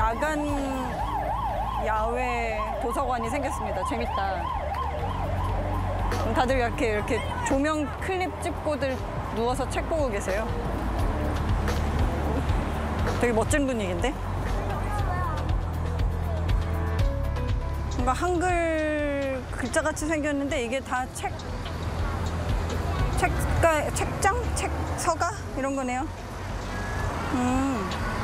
야간 야외 도서관이 생겼습니다. 재밌다. 다들 이렇게 조명 클립 찍고들 누워서 책 보고 계세요. 되게 멋진 분위기인데? 뭔가 한글 글자같이 생겼는데 이게 다 책장? 서가? 이런 거네요.